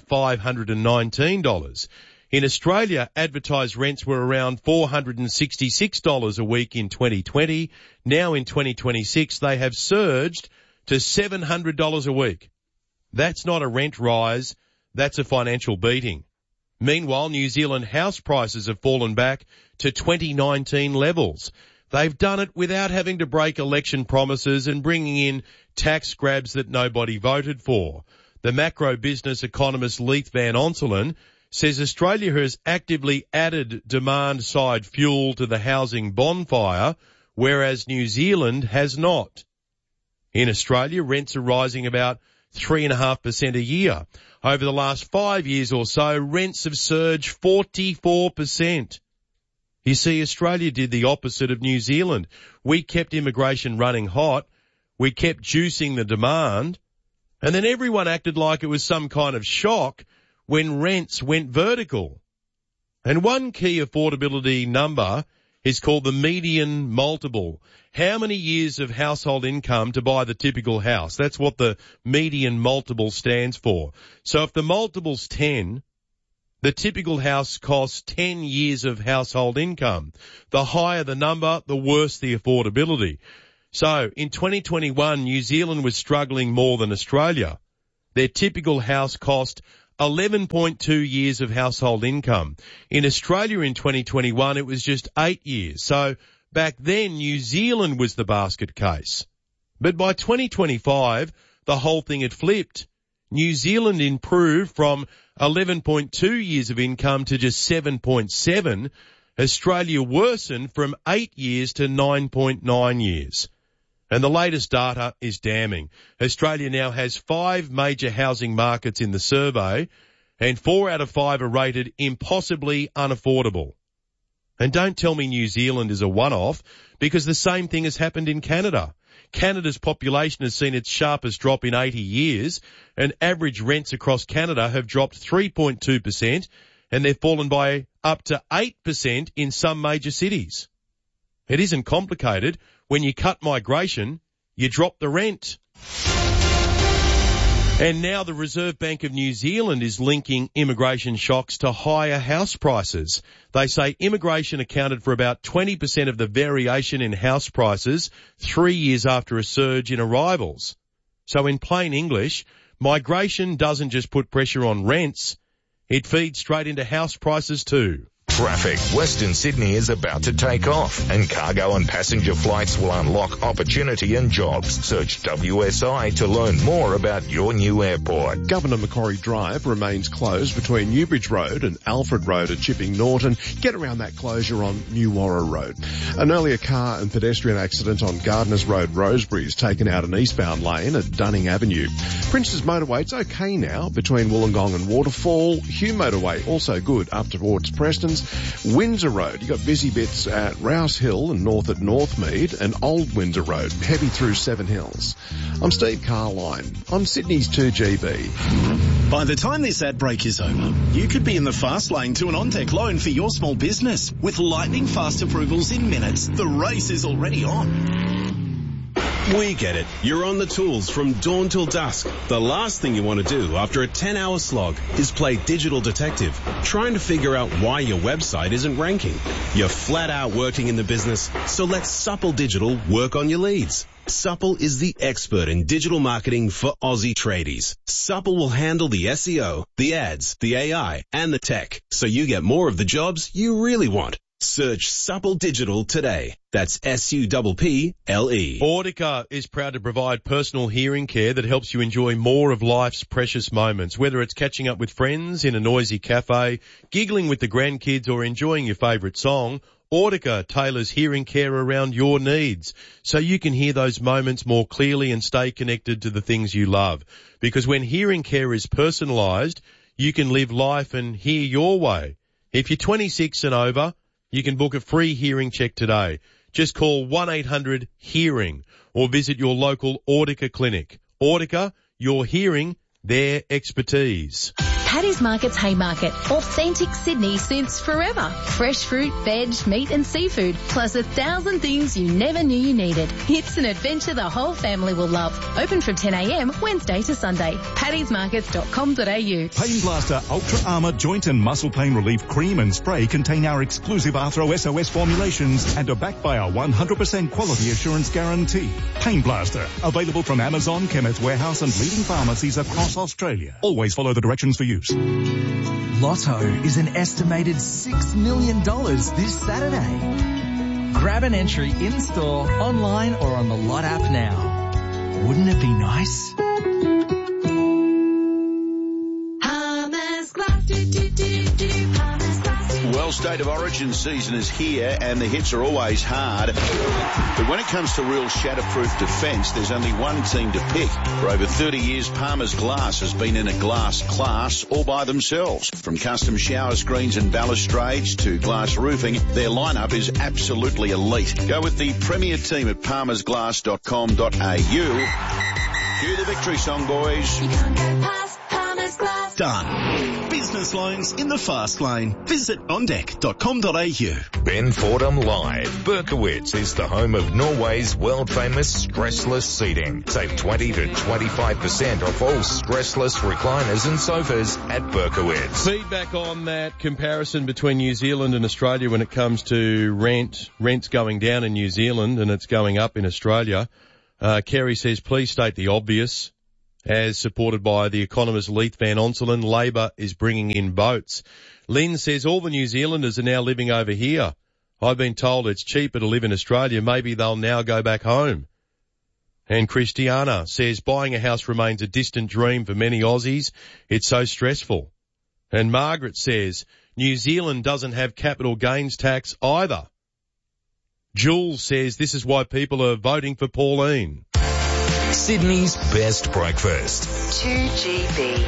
$519. In Australia, advertised rents were around $466 a week in 2020. Now in 2026, they have surged to $700 a week. That's not a rent rise, that's a financial beating. Meanwhile, New Zealand house prices have fallen back to 2019 levels. They've done it without having to break election promises and bringing in tax grabs that nobody voted for. The macro business economist Leith Van Onselen says Australia has actively added demand-side fuel to the housing bonfire, whereas New Zealand has not. In Australia, rents are rising about 3.5% a year. Over the last 5 years or so, rents have surged 44%. You see, Australia did the opposite of New Zealand. We kept immigration running hot. We kept juicing the demand. And then everyone acted like it was some kind of shock when rents went vertical. And one key affordability number is called the median multiple. How many years of household income to buy the typical house? That's what the median multiple stands for. So if the multiple's 10, the typical house costs 10 years of household income. The higher the number, the worse the affordability. So in 2021, New Zealand was struggling more than Australia. Their typical house cost 11.2 years of household income. In Australia in 2021, it was just 8 years. So back then, New Zealand was the basket case. But by 2025, the whole thing had flipped. New Zealand improved from 11.2 years of income to just 7.7. Australia worsened from 8 years to 9.9 years. And the latest data is damning. Australia now has 5 major housing markets in the survey, and 4 out of 5 are rated impossibly unaffordable. And don't tell me New Zealand is a one-off, because the same thing has happened in Canada. Canada's population has seen its sharpest drop in 80 years, and average rents across Canada have dropped 3.2%, and they've fallen by up to 8% in some major cities. It isn't complicated. When you cut migration, you drop the rent. And now the Reserve Bank of New Zealand is linking immigration shocks to higher house prices. They say immigration accounted for about 20% of the variation in house prices 3 years after a surge in arrivals. So in plain English, migration doesn't just put pressure on rents, it feeds straight into house prices too. Traffic. Western Sydney is about to take off, and cargo and passenger flights will unlock opportunity and jobs. Search WSI to learn more about your new airport. Governor Macquarie Drive remains closed between Newbridge Road and Alfred Road at Chipping Norton. Get around that closure on New Warra Road. An earlier car and pedestrian accident on Gardeners Road, Rosebery, has taken out an eastbound lane at Dunning Avenue. Prince's Motorway, it's okay now between Wollongong and Waterfall. Hume Motorway, also good up towards Preston's. Windsor Road, you got busy bits at Rouse Hill and north at Northmead, and Old Windsor Road, heavy through Seven Hills. I'm Steve Carline on Sydney's 2GB. By the time this ad break is over, you could be in the fast lane to an on-deck loan for your small business. With lightning fast approvals in minutes, the race is already on. We get it. You're on the tools from dawn till dusk. The last thing you want to do after a 10-hour slog is play digital detective, trying to figure out why your website isn't ranking. You're flat out working in the business, so let Supple Digital work on your leads. Supple is the expert in digital marketing for Aussie tradies. Supple will handle the SEO, the ads, the AI, and the tech, so you get more of the jobs you really want. Search Supple Digital today. That's SUPPLE. Audica is proud to provide personal hearing care that helps you enjoy more of life's precious moments. Whether it's catching up with friends in a noisy cafe, giggling with the grandkids, or enjoying your favourite song, Audica tailors hearing care around your needs so you can hear those moments more clearly and stay connected to the things you love. Because when hearing care is personalised, you can live life and hear your way. If you're 26 and over, you can book a free hearing check today. Just call 1-800-HEARING or visit your local Audica clinic. Audica, your hearing, their expertise. Paddy's Market's Haymarket. Authentic Sydney since forever. Fresh fruit, veg, meat and seafood, plus 1,000 things you never knew you needed. It's an adventure the whole family will love. Open from 10 a.m. Wednesday to Sunday. paddysmarkets.com.au. Pain Blaster Ultra Armour Joint and Muscle Pain Relief Cream and Spray contain our exclusive Arthro SOS formulations and are backed by our 100% quality assurance guarantee. Pain Blaster. Available from Amazon, Chemist Warehouse and leading pharmacies across Australia. Always follow the directions for use. Lotto is an estimated $6 million this Saturday. Grab an entry in-store, online or on the Lot app now. Wouldn't it be nice? Hummus Glass, Well, State of Origin season is here and the hits are always hard. But when it comes to real shatterproof defence, there's only one team to pick. For over 30 years, Palmer's Glass has been in a glass class all by themselves. From custom shower screens and balustrades to glass roofing, their lineup is absolutely elite. Go with the premier team at palmersglass.com.au. Cue the victory song, boys. You can't go past Palmer's Glass. Done. Business loans in the fast lane. Visit ondeck.com.au. Ben Fordham Live. Berkowitz is the home of Norway's world-famous stressless seating. Save 20 to 25% off all stressless recliners and sofas at Berkowitz. Feedback on that comparison between New Zealand and Australia when it comes to rent. Rent's going down in New Zealand and it's going up in Australia. Kerry says, please state the obvious. As supported by the economist Leith Van Onselen, Labor is bringing in boats. Lynn says all the New Zealanders are now living over here. I've been told it's cheaper to live in Australia. Maybe they'll now go back home. And Christiana says buying a house remains a distant dream for many Aussies. It's so stressful. And Margaret says New Zealand doesn't have capital gains tax either. Jules says this is why people are voting for Pauline. Sydney's best breakfast. 2GB.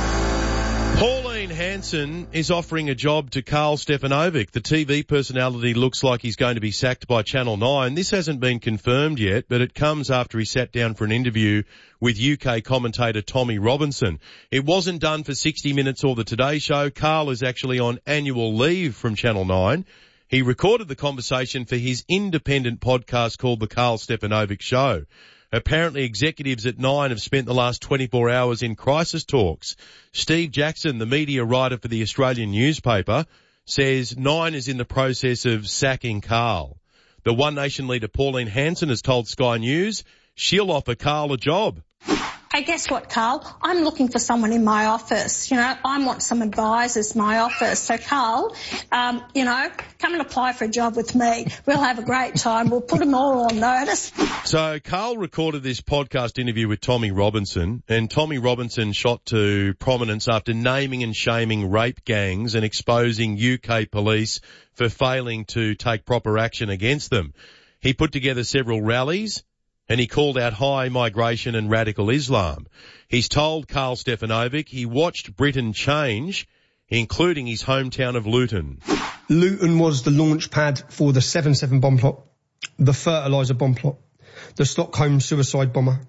Pauline Hanson is offering a job to Karl Stefanovic. The TV personality looks like he's going to be sacked by Channel 9. This hasn't been confirmed yet, but it comes after he sat down for an interview with UK commentator Tommy Robinson. It wasn't done for 60 Minutes or the Today Show. Karl is actually on annual leave from Channel 9. He recorded the conversation for his independent podcast called The Karl Stefanovic Show. Apparently executives at 9 have spent the last 24 hours in crisis talks. Steve Jackson, the media writer for the Australian newspaper, says 9 is in the process of sacking Karl. The One Nation leader Pauline Hanson has told Sky News she'll offer Karl a job. Hey, guess what, Karl? I'm looking for someone in my office. You know, I want some advisors in my office. So, Karl, come and apply for a job with me. We'll have a great time. We'll put them all on notice. So, Karl recorded this podcast interview with Tommy Robinson, and Tommy Robinson shot to prominence after naming and shaming rape gangs and exposing UK police for failing to take proper action against them. He put together several rallies, and he called out high migration and radical Islam. He's told Karl Stefanovic he watched Britain change, including his hometown of Luton. Luton was the launch pad for the 7/7 bomb plot, the fertiliser bomb plot, the Stockholm suicide bomber,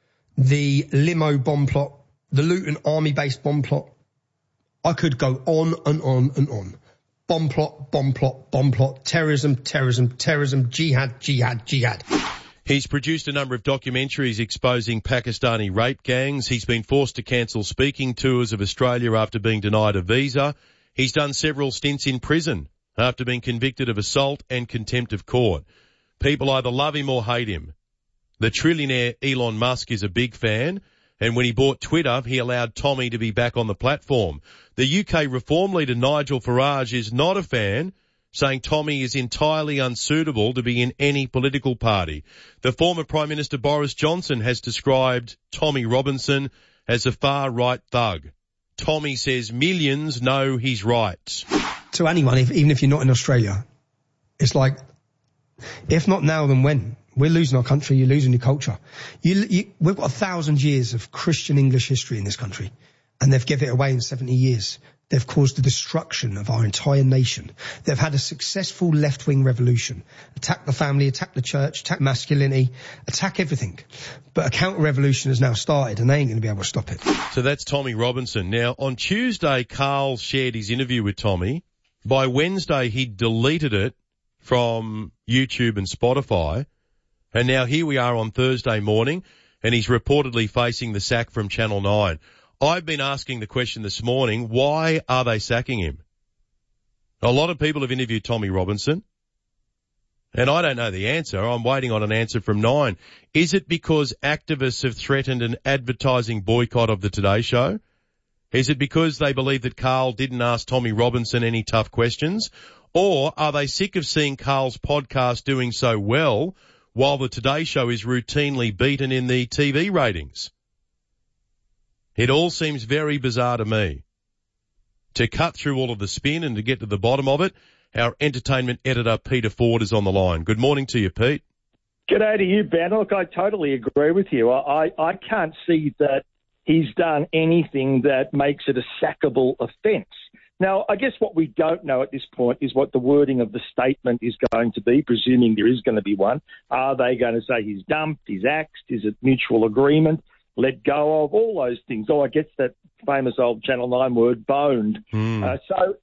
the limo bomb plot, the Luton army-based bomb plot. I could go on and on and on. Bomb plot, bomb plot, bomb plot, terrorism, terrorism, terrorism, jihad, jihad, jihad. He's produced a number of documentaries exposing Pakistani rape gangs. He's been forced to cancel speaking tours of Australia after being denied a visa. He's done several stints in prison after being convicted of assault and contempt of court. People either love him or hate him. The trillionaire Elon Musk is a big fan, and when he bought Twitter, he allowed Tommy to be back on the platform. The UK Reform leader Nigel Farage is not a fan, saying Tommy is entirely unsuitable to be in any political party. The former Prime Minister Boris Johnson has described Tommy Robinson as a far-right thug. Tommy says millions know he's right. To anyone, even if you're not in Australia, it's like, if not now, then when? We're losing our country, you're losing your culture. We've got 1,000 years of Christian English history in this country, and they've given it away in 70 years. They've caused the destruction of our entire nation. They've had a successful left-wing revolution. Attack the family, attack the church, attack masculinity, attack everything. But a counter-revolution has now started, and they ain't going to be able to stop it. So that's Tommy Robinson. Now, on Tuesday, Karl shared his interview with Tommy. By Wednesday, he deleted it from YouTube and Spotify. And now here we are on Thursday morning, and he's reportedly facing the sack from Channel 9. I've been asking the question this morning, why are they sacking him? A lot of people have interviewed Tommy Robinson, and I don't know the answer. I'm waiting on an answer from 9. Is it because activists have threatened an advertising boycott of the Today Show? Is it because they believe that Karl didn't ask Tommy Robinson any tough questions? Or are they sick of seeing Karl's podcast doing so well while the Today Show is routinely beaten in the TV ratings? It all seems very bizarre to me. To cut through all of the spin and to get to the bottom of it, our entertainment editor, Peter Ford, is on the line. Good morning to you, Pete. G'day to you, Ben. Look, I totally agree with you. I can't see that he's done anything that makes it a sackable offence. Now, I guess what we don't know at this point is what the wording of the statement is going to be, presuming there is going to be one. Are they going to say he's dumped, he's axed, is it mutual agreement, let go of, all those things? Oh, I guess that famous old Channel 9 word, boned. So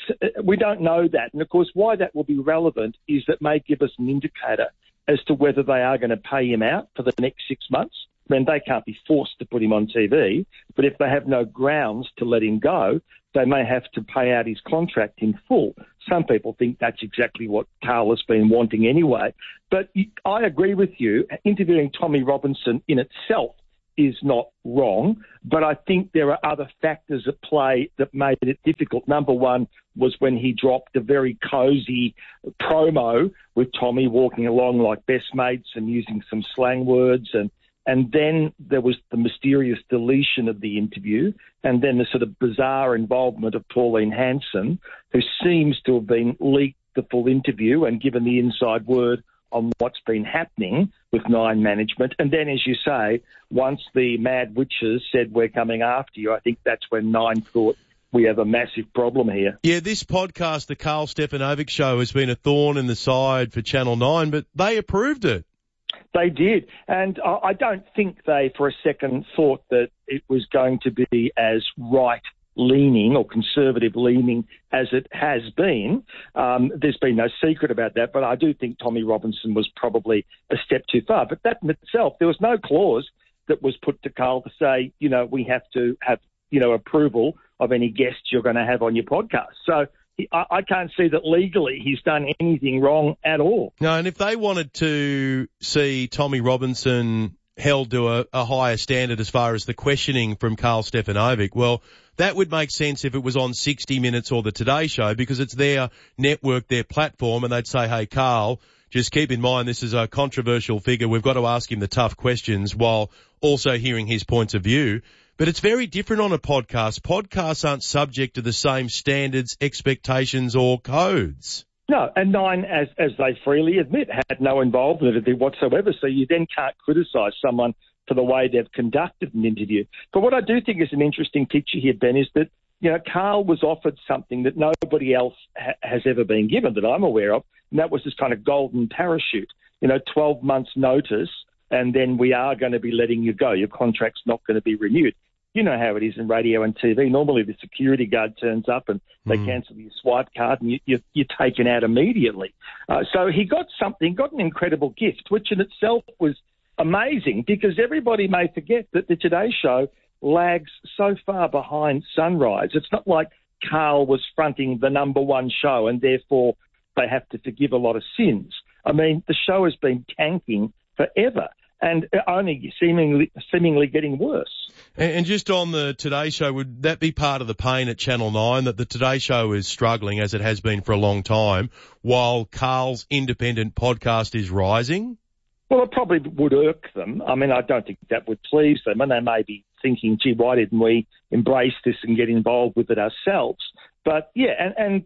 we don't know that. And, of course, why that will be relevant is that may give us an indicator as to whether they are going to pay him out for the next 6 months. I mean, they can't be forced to put him on TV, but if they have no grounds to let him go, they may have to pay out his contract in full. Some people think that's exactly what Carl has been wanting anyway. But I agree with you. Interviewing Tommy Robinson in itself is not wrong, but I think there are other factors at play that made it difficult. Number one was when he dropped a very cosy promo with Tommy walking along like best mates and using some slang words, and then there was the mysterious deletion of the interview, and then the sort of bizarre involvement of Pauline Hanson, who seems to have been leaked the full interview and given the inside word on what's been happening with Nine management. And then, as you say, once the Mad Witches said, we're coming after you, I think that's when Nine thought we have a massive problem here. Yeah, this podcast, the Carl Stefanovic Show, has been a thorn in the side for Channel 9, but they approved it. They did. And I don't think they, for a second, thought that it was going to be as right-leaning or conservative-leaning as it has been. There's been no secret about that, but I do think Tommy Robinson was probably a step too far. But that in itself, there was no clause that was put to Carl to say, we have to have, approval of any guests you're going to have on your podcast. So I can't see that legally he's done anything wrong at all. No, and if they wanted to see Tommy Robinson held to a higher standard as far as the questioning from Carl Stefanovic, well, that would make sense if it was on 60 Minutes or the Today Show, because it's their network, their platform, and they'd say, hey, Carl, just keep in mind this is a controversial figure. We've got to ask him the tough questions while also hearing his points of view. But it's very different on a podcast. Podcasts aren't subject to the same standards, expectations or codes. No, and Nine, as they freely admit, had no involvement in it whatsoever, so you then can't criticise someone for the way they've conducted an interview. But what I do think is an interesting picture here, Ben, is that, Carl was offered something that nobody else has ever been given that I'm aware of, and that was this kind of golden parachute, 12 months notice, and then we are going to be letting you go. Your contract's not going to be renewed. You know how it is in radio and TV. Normally the security guard turns up and they cancel your swipe card and you're taken out immediately. So he got an incredible gift, which in itself was amazing, because everybody may forget that the Today Show lags so far behind Sunrise. It's not like Carl was fronting the number one show and therefore they have to forgive a lot of sins. I mean, the show has been tanking forever and only seemingly getting worse. And just on the Today Show, would that be part of the pain at Channel 9, that the Today Show is struggling, as it has been for a long time, while Carl's independent podcast is rising? Well, it probably would irk them. I mean, I don't think that would please them, and they may be thinking, gee, why didn't we embrace this and get involved with it ourselves? But, yeah, and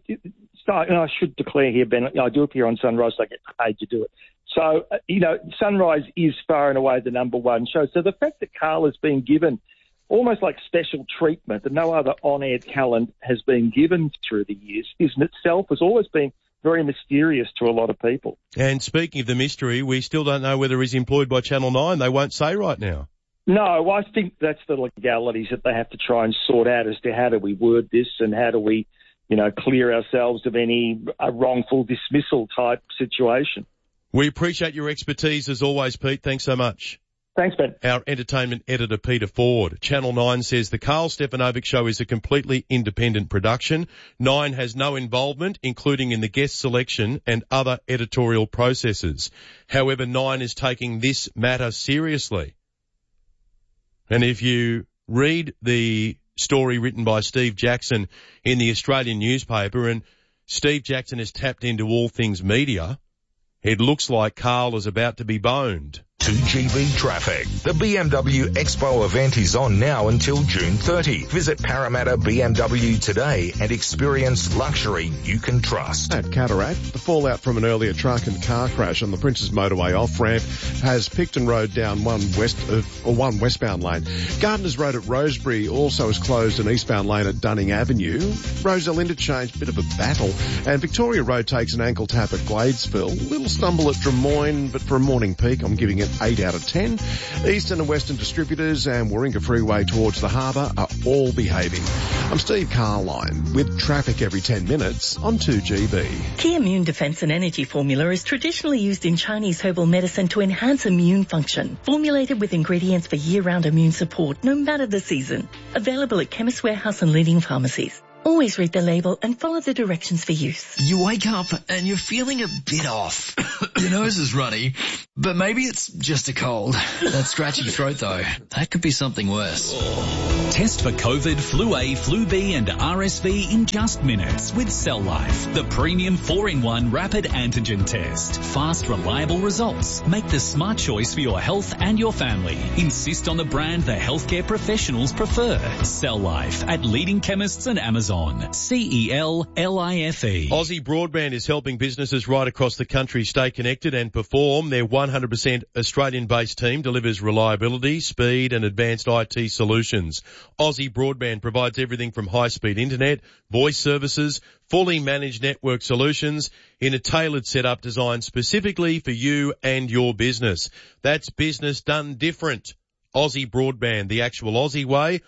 I should declare here, Ben, I do appear on Sunrise, so I get paid to do it. So, Sunrise is far and away the number one show. So the fact that Carl has been given almost like special treatment that no other on-air talent has been given through the years is in itself has always been very mysterious to a lot of people. And speaking of the mystery, we still don't know whether he's employed by Channel 9. They won't say right now. No, I think that's the legalities that they have to try and sort out as to how do we word this and how do we, clear ourselves of any wrongful dismissal type situation. We appreciate your expertise as always, Pete. Thanks so much. Thanks, Ben. Our entertainment editor, Peter Ford. Channel 9 says the Carl Stefanovic Show is a completely independent production. 9 has no involvement, including in the guest selection and other editorial processes. However, 9 is taking this matter seriously. And if you read the story written by Steve Jackson in the Australian newspaper, and Steve Jackson has tapped into all things media, it looks like Carl is about to be boned. 2GB traffic. The BMW Expo event is on now until June 30. Visit Parramatta BMW today and experience luxury you can trust. At Cataract, the fallout from an earlier truck and car crash on the Princes Motorway off-ramp has Picton Road down one westbound lane. Gardeners Road at Rosebery also is closed, an eastbound lane at Dunning Avenue. Roselle Interchange, bit of a battle. And Victoria Road takes an ankle tap at Gladesville. Little stumble at Drummoyne, but for a morning peak, I'm giving it 8 out of 10. Eastern and Western Distributors and Warringah Freeway towards the harbour are all behaving. I'm Steve Carline with traffic every 10 minutes on 2GB. Key Immune Defense and Energy Formula is traditionally used in Chinese herbal medicine to enhance immune function. Formulated with ingredients for year-round immune support, no matter the season. Available at Chemist Warehouse and leading pharmacies. Always read the label and follow the directions for use. You wake up and you're feeling a bit off. Your nose is runny, but maybe it's just a cold. That scratchy throat though, that could be something worse. Test for COVID, Flu A, Flu B and RSV in just minutes with Cell Life, the premium 4-in-1 rapid antigen test. Fast, reliable results. Make the smart choice for your health and your family. Insist on the brand the healthcare professionals prefer. Cell Life at leading chemists and Amazon. CELLIFE. Aussie Broadband is helping businesses right across the country stay connected and perform. Their 100% Australian-based team delivers reliability, speed and advanced IT solutions. Aussie Broadband provides everything from high-speed internet, voice services, fully managed network solutions in a tailored setup designed specifically for you and your business. That's business done different. Aussie Broadband, the actual Aussie way.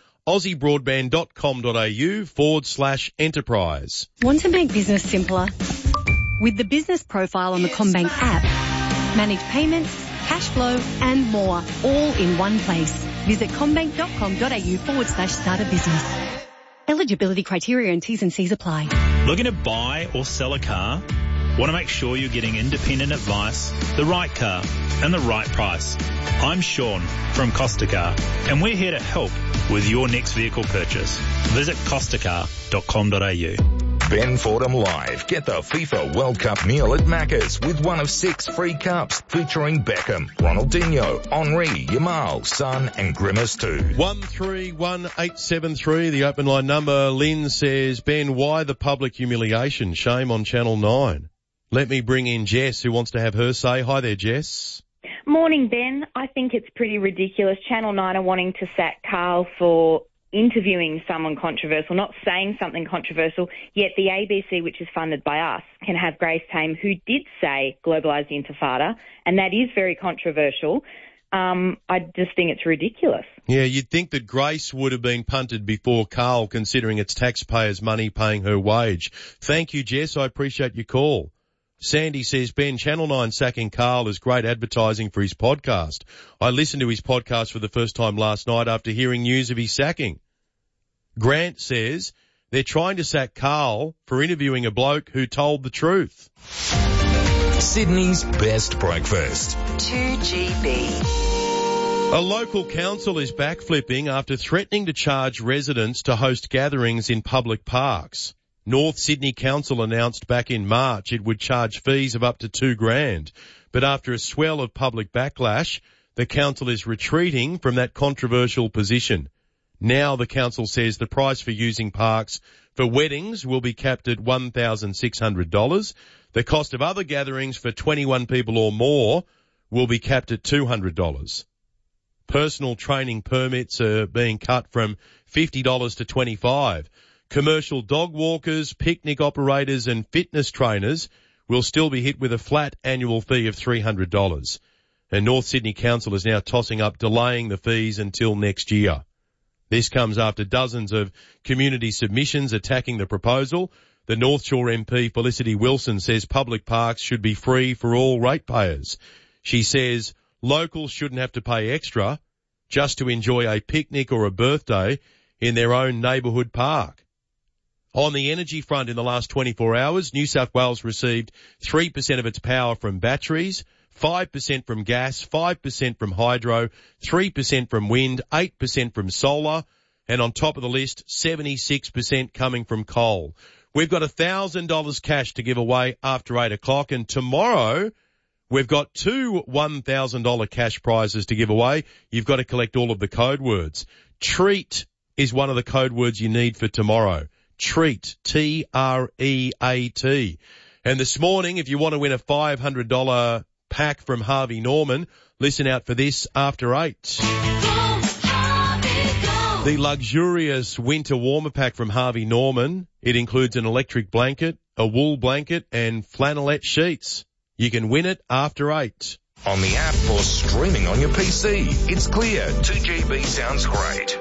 AussieBroadband.com.au/enterprise. Want to make business simpler? With the business profile on the CommBank app, manage payments, cash flow and more, all in one place. Visit commbank.com.au/start a business. Eligibility criteria and T's and C's apply. Looking to buy or sell a car? Want to make sure you're getting independent advice, the right car and the right price. I'm Sean from Costa Car and we're here to help with your next vehicle purchase. Visit costacar.com.au. Ben Fordham Live. Get the FIFA World Cup meal at Macca's with one of 6 free cups featuring Beckham, Ronaldinho, Henry, Yamal, Son and Grimace too. 131873, the open line number. Lynn says, Ben, why the public humiliation? Shame on Channel 9. Let me bring in Jess, who wants to have her say. Hi there, Jess. Morning, Ben. I think it's pretty ridiculous. Channel 9 are wanting to sack Carl for interviewing someone controversial, not saying something controversial, yet the ABC, which is funded by us, can have Grace Tame, who did say globalise the intifada, and that is very controversial. I just think it's ridiculous. Yeah, you'd think that Grace would have been punted before Carl, considering it's taxpayers' money paying her wage. Thank you, Jess. I appreciate your call. Sandy says, Ben, Channel 9 sacking Carl is great advertising for his podcast. I listened to his podcast for the first time last night after hearing news of his sacking. Grant says, they're trying to sack Carl for interviewing a bloke who told the truth. Sydney's best breakfast. 2GB. A local council is backflipping after threatening to charge residents to host gatherings in public parks. North Sydney Council announced back in March it would charge fees of up to $2,000. But after a swell of public backlash, the council is retreating from that controversial position. Now the council says the price for using parks for weddings will be capped at $1,600. The cost of other gatherings for 21 people or more will be capped at $200. Personal training permits are being cut from $50 to $25. Commercial dog walkers, picnic operators and fitness trainers will still be hit with a flat annual fee of $300. And North Sydney Council is now tossing up delaying the fees until next year. This comes after dozens of community submissions attacking the proposal. The North Shore MP Felicity Wilson says public parks should be free for all ratepayers. She says locals shouldn't have to pay extra just to enjoy a picnic or a birthday in their own neighbourhood park. On the energy front in the last 24 hours, New South Wales received 3% of its power from batteries, 5% from gas, 5% from hydro, 3% from wind, 8% from solar, and on top of the list, 76% coming from coal. We've got $1,000 cash to give away after 8 o'clock, and tomorrow We've got 2 $1,000 cash prizes to give away. You've got to collect all of the code words. Treat is one of the code words you need for tomorrow. Treat, T-R-E-A-T. And this morning, if you want to win a $500 pack from Harvey Norman, listen out for this after 8. The luxurious winter warmer pack from Harvey Norman. It includes an electric blanket, a wool blanket, and flannelette sheets. You can win it after 8. On the app or streaming on your PC. It's clear. 2GB sounds great.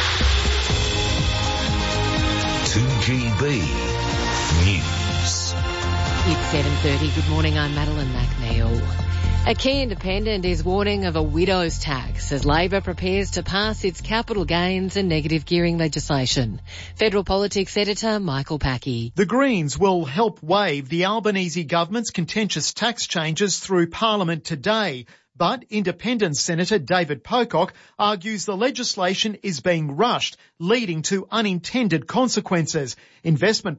2GB News. It's 7:30. Good morning. I'm Madeline McNeil. A key independent is warning of a widow's tax as Labor prepares to pass its capital gains and negative gearing legislation. Federal Politics Editor Michael Packey. The Greens will help waive the Albanese government's contentious tax changes through Parliament today. But Independent Senator David Pocock argues the legislation is being rushed, leading to unintended consequences. Investment